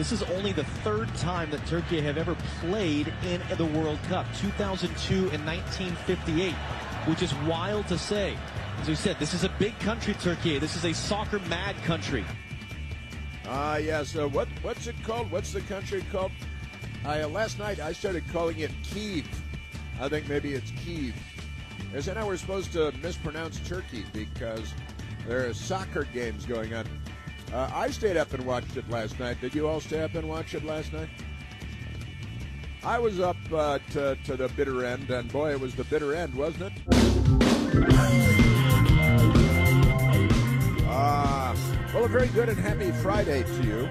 This is only the third time that Turkey have ever played in the World Cup, 2002 and 1958, which is wild to say. As we said, this is a big country, Turkey. This is a soccer-mad country. Yes. What's it called? What's the country called? Last night I started calling it Kyiv. I think maybe it's Kyiv. Isn't how we're supposed to mispronounce Turkey because there are soccer games going on. I stayed up and watched it last night. Did you all stay up and watch it last night? I was up to the bitter end, and boy, it was the bitter end, wasn't it? Well, a very good and happy Friday to you.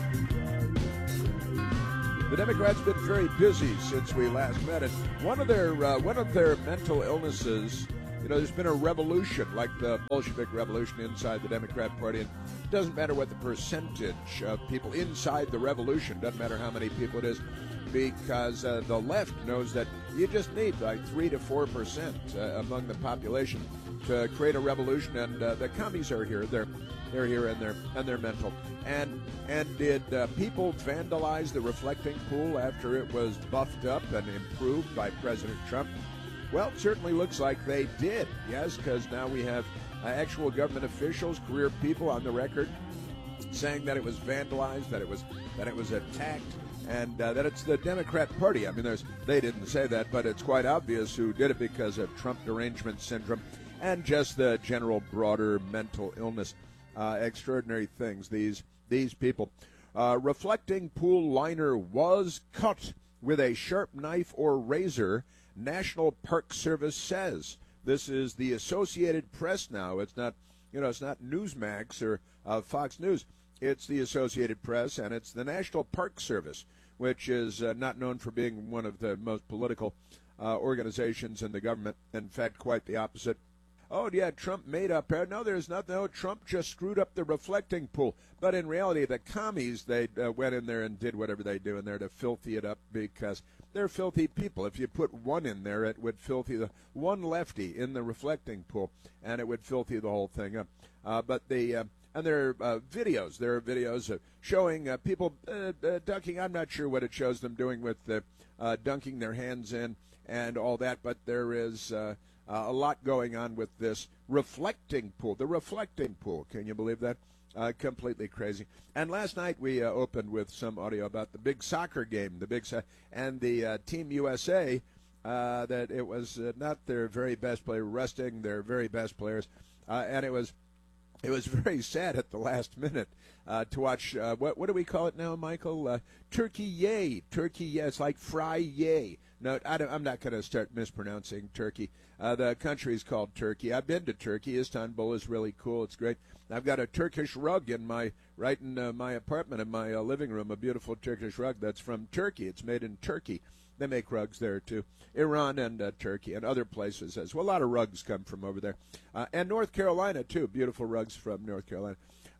The Democrats have been very busy since we last met, and one of their mental illnesses, you know, there's been a revolution, like the Bolshevik Revolution inside the Democrat Party, and it doesn't matter what the percentage of people inside the revolution, doesn't matter how many people it is, because the left knows that you just need like 3 to 4% among the population to create a revolution, and the commies are here. They're here, and they're mental. And did people vandalize the reflecting pool after it was buffed up and improved by President Trump? Well, it certainly looks like they did, yes, because now we have actual government officials, career people on the record saying that it was vandalized, that it was attacked, and that it's the Democrat Party. I mean, they didn't say that, but it's quite obvious who did it because of Trump derangement syndrome and just the general broader mental illness. Extraordinary things, these people. Reflecting pool liner was cut with a sharp knife or razor, National Park Service says. This is the Associated Press now. It's not Newsmax or Fox News. It's the Associated Press, and it's the National Park Service, which is not known for being one of the most political organizations in the government. In fact, quite the opposite. Oh, yeah, Trump made up. No, there's nothing. No, Trump just screwed up the reflecting pool. But in reality, the commies, they went in there and did whatever they do in there to filthy it up because they're filthy people. If you put one in there, it would filthy the one lefty in the reflecting pool, and it would filthy the whole thing up. But and there are videos. There are videos of showing people dunking. I'm not sure what it shows them doing with dunking their hands in and all that, but there is a lot going on with this reflecting pool. The reflecting pool, can you believe that? Completely crazy. And last night we opened with some audio about the big soccer game, and the Team USA, that it was not their very best player, resting their very best players, and it was very sad at the last minute to watch, what do we call it now, Michael? Turkey yay. Turkey yay. It's like fry yay. No, I'm not going to start mispronouncing Turkey. The country is called Turkey. I've been to Turkey. Istanbul is really cool. It's great. I've got a Turkish rug in my apartment, in my living room, a beautiful Turkish rug that's from Turkey. It's made in Turkey. They make rugs there, too. Iran and Turkey and other places as well. A lot of rugs come from over there. And North Carolina, too. Beautiful rugs from North Carolina.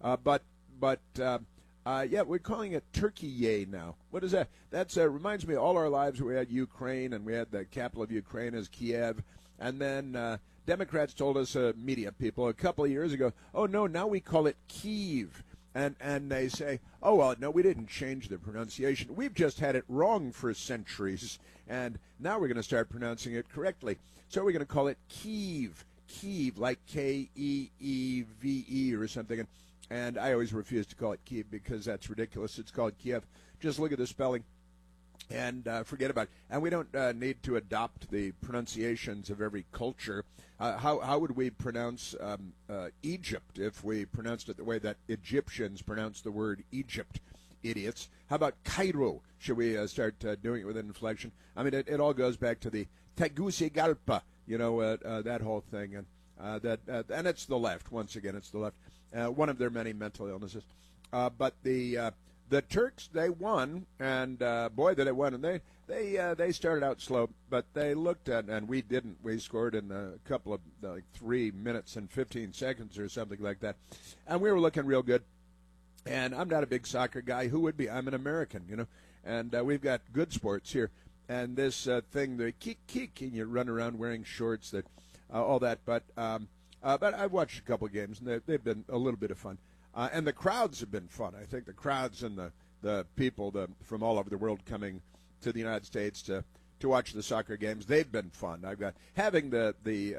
Yeah, we're calling it Turkey Yay now. What is that? That reminds me of all our lives. We had Ukraine, and we had the capital of Ukraine as Kiev. And then Democrats told us, media people, a couple of years ago, oh, no, now we call it Kyiv. And they say, oh, well, no, we didn't change the pronunciation. We've just had it wrong for centuries, and now we're going to start pronouncing it correctly. So we're going to call it Kyiv. Kyiv, like K-E-E-V-E or something. And I always refuse to call it Kyiv because that's ridiculous. It's called Kiev. Just look at the spelling and forget about it. And we don't need to adopt the pronunciations of every culture. How would we pronounce Egypt if we pronounced it the way that Egyptians pronounce the word Egypt? Idiots. How about Cairo? Should we start doing it with an inflection? I mean, it all goes back to the Tegucigalpa, that whole thing. And it's the left. Once again, it's the left. One of their many mental illnesses. But the Turks, they won, and boy, did they win. And they started out slow, but they looked at, and we didn't. We scored in a couple of 3 minutes and 15 seconds or something like that, and we were looking real good. And I'm not a big soccer guy. Who would be? I'm an American, and we've got good sports here. And this thing, the kick, and you run around wearing shorts, that all that. But I've watched a couple of games, and they've been a little bit of fun. And the crowds have been fun. I think the crowds in the people from all over the world coming to the United States to watch the soccer games. They've been fun. I've got having the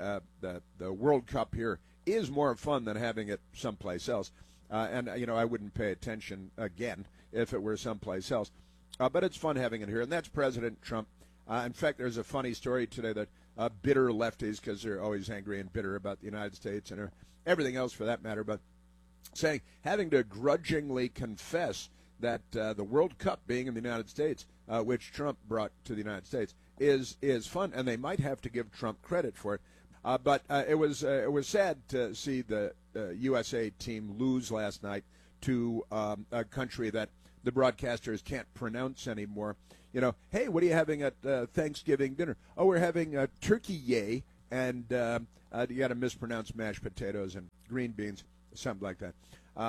World Cup here is more fun than having it someplace else. And I wouldn't pay attention again if it were someplace else. But it's fun having it here, and that's President Trump. In fact, there's a funny story today that bitter lefties, because they're always angry and bitter about the United States and everything else for that matter, but having to grudgingly confess that the World Cup being in the United States, which Trump brought to the United States, is fun, and they might have to give Trump credit for it. But it was sad to see the USA team lose last night to a country that the broadcasters can't pronounce anymore. Hey, what are you having at Thanksgiving dinner? Oh, we're having turkey yay, and you got to mispronounce mashed potatoes and green beans, something like that.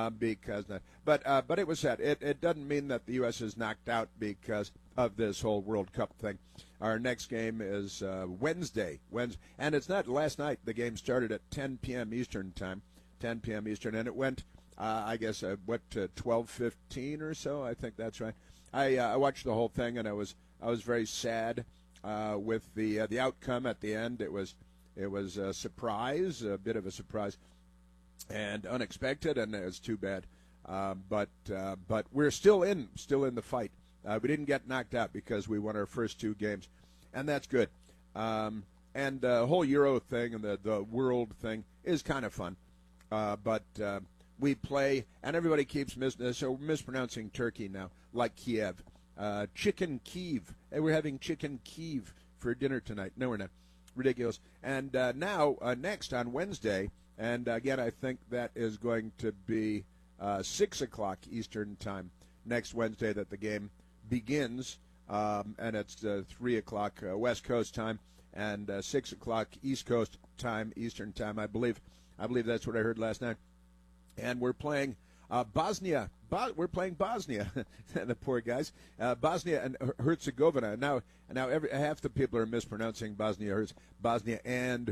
But it was sad. It doesn't mean that the U.S. is knocked out because of this whole World Cup thing. Our next game is Wednesday, and it's not last night. The game started at 10 p.m. Eastern time, 10 p.m. Eastern, and it went, I guess, to 12:15 or so. I think that's right. I watched the whole thing, and I was very sad with the outcome at the end. It was a surprise, a bit of a surprise, and unexpected, and it's too bad. But we're still in the fight. We didn't get knocked out because we won our first two games, and that's good. And the whole Euro thing and the world thing is kind of fun. But we play, and everybody keeps mispronouncing Turkey now, like Kiev. Chicken Kiev. Hey, we're having chicken Kiev for dinner tonight. No, we're not. Ridiculous. And now, next on Wednesday, and again, I think that is going to be 6 o'clock Eastern time next Wednesday that the game begins, and it's 3 o'clock West Coast time and 6 o'clock East Coast time, Eastern time, I believe. I believe that's what I heard last night. And we're playing Bosnia. We're playing Bosnia, the poor guys. Bosnia and Herzegovina. Now half the people are mispronouncing Bosnia and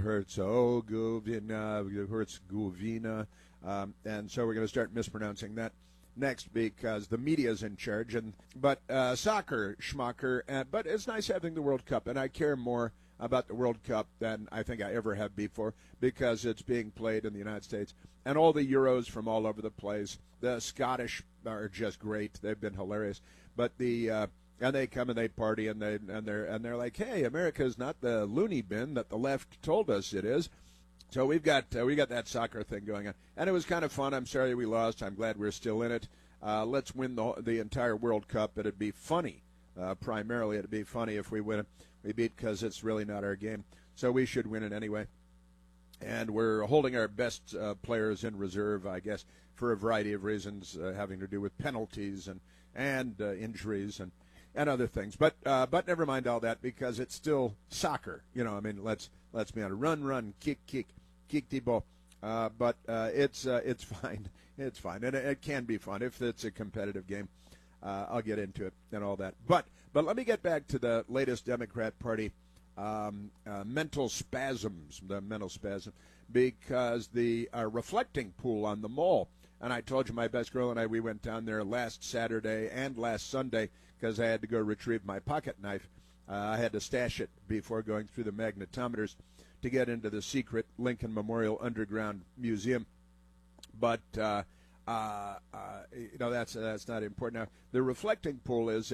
Herzegovina. And so we're going to start mispronouncing that next because the media's in charge. But soccer, schmucker. But it's nice having the World Cup, and I care more about the World Cup than I think I ever have before because it's being played in the United States. And all the Euros from all over the place. The Scottish are just great. They've been hilarious. But and they come and they party and they're like, hey, America's not the loony bin that the left told us it is. So we got that soccer thing going on, and it was kind of fun. I'm sorry we lost. I'm glad we're still in it. Let's win the entire World Cup. It'd be funny. Primarily, it'd be funny if we win it. We beat because it's really not our game. So we should win it anyway. And we're holding our best players in reserve, I guess, for a variety of reasons having to do with penalties and injuries and other things. But never mind all that because it's still soccer. Let's be on a run, kick the ball. But it's fine. It's fine, and it can be fun if it's a competitive game. I'll get into it and all that. But let me get back to the latest Democrat Party mental spasms, because the reflecting pool on the mall, and I told you my best girl and I, we went down there last Saturday and last Sunday because I had to go retrieve my pocket knife. I had to stash it before going through the magnetometers to get into the secret Lincoln Memorial Underground Museum. But that's not important. Now, the reflecting pool is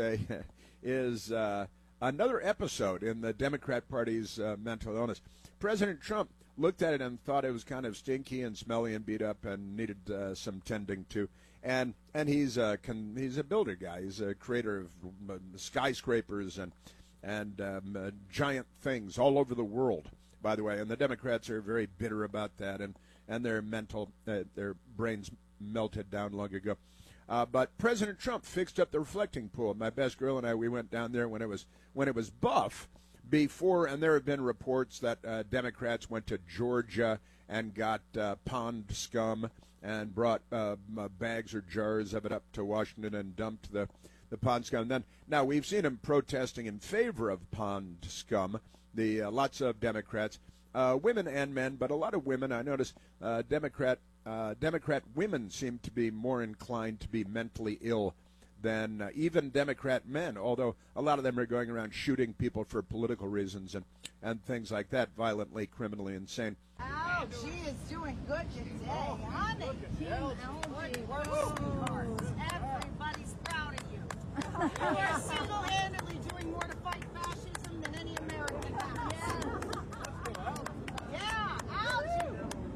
another episode in the Democrat Party's mental illness. President Trump looked at it and thought it was kind of stinky and smelly and beat up and needed some tending to. And he's a builder guy. He's a creator of skyscrapers and giant things all over the world, by the way. And the Democrats are very bitter about that, and their brains melted down long ago. But President Trump fixed up the reflecting pool. My best girl and I, we went down there when it was buff before, and there have been reports that Democrats went to Georgia and got pond scum and brought bags or jars of it up to Washington and dumped the pond scum. And then now we've seen them protesting in favor of pond scum. Lots of Democrats, women and men, but a lot of women. I notice Democrat women seem to be more inclined to be mentally ill than even Democrat men, although a lot of them are going around shooting people for political reasons and things like that, violently, criminally insane. Oh, she is doing good today, honey. Everybody's proud of you. You are single-handedly doing more to fight fascism than any American has. Yeah, Algie.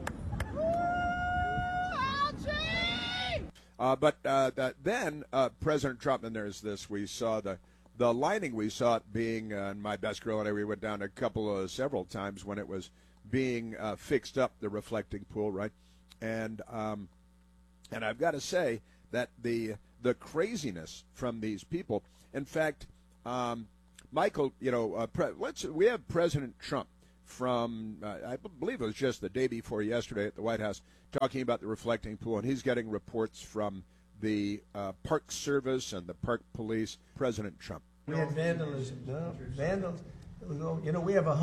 Woo, Algie! Then President Trump, and there's this, we saw the lining, we saw it being, and my best girl and I, we went down several times when it was being fixed up, the reflecting pool, right? And I've got to say that the craziness from these people, in fact, Michael, we have President Trump from, I believe it was just the day before yesterday at the White House, talking about the reflecting pool, and he's getting reports from the Park Service and the Park Police. President Trump. We had vandalism. No, vandals. We have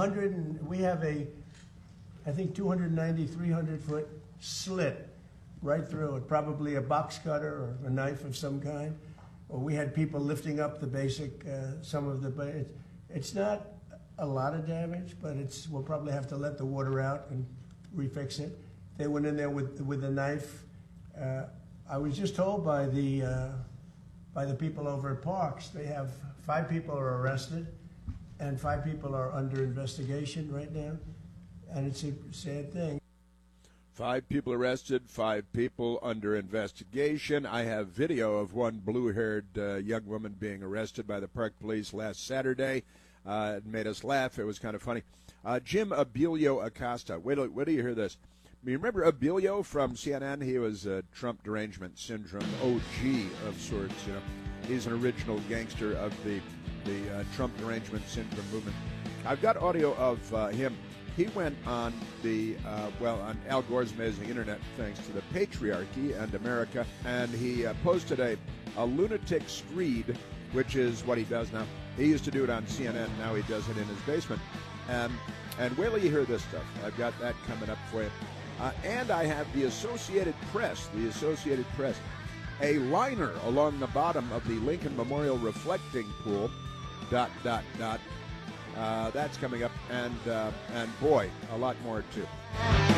I think 290, 300-foot slit right through it, probably a box cutter or a knife of some kind. Or we had people lifting up the basic, it's not a lot of damage, but we'll probably have to let the water out and refix it. They went in there with a knife. I was just told by the people over at Parks, they have 5 people are arrested and 5 people are under investigation right now. And it's a sad thing. 5 people arrested, 5 people under investigation. I have video of one blue-haired young woman being arrested by the Park Police last Saturday. It made us laugh. It was kind of funny. Jim Abilio Acosta. Wait till you hear this. You remember Abilio from CNN? He was a Trump derangement syndrome OG of sorts. He's an original gangster of the Trump derangement syndrome movement. I've got audio of him. He went on on Al Gore's amazing internet, thanks to the patriarchy and America, and he posted a lunatic screed, which is what he does now. He used to do it on CNN, now he does it in his basement. And wait till you hear this stuff. I've got that coming up for you. And I have the Associated Press, a liner along the bottom of the Lincoln Memorial reflecting pool, ... That's coming up, and boy, a lot more too.